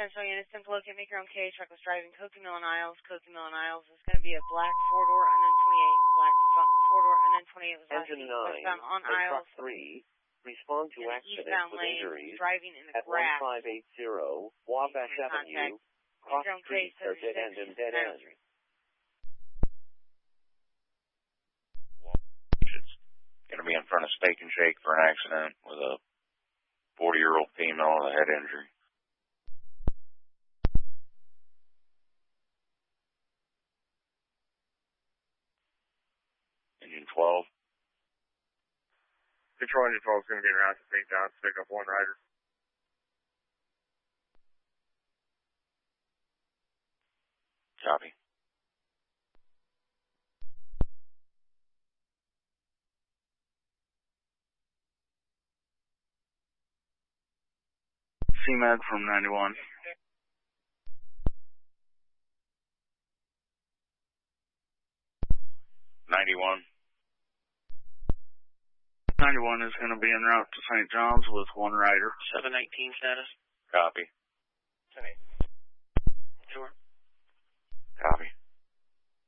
Central Unit, simple look at Maker on K. Truck was driving Cokie Mill and Isles. Cokie Mill and Isles is going to be a black four-door unknown 28. Black four-door unknown 28 was last seen westbound on Isles. Truck 3, respond to accident with lane, injuries driving in the at grass. 1580 Wabash Avenue, Cross Street, or dead end and dead end. Going to be in front of Steak and Shake for an accident with a 40-year-old female with a head injury. Engine 12. Control Engine 12 is going to be around to St. John's to pick up one rider. Copy. CMAD from 91. Is going to be en route to St. John's with one rider. 719 status. Copy. 10-8. Sure. Copy.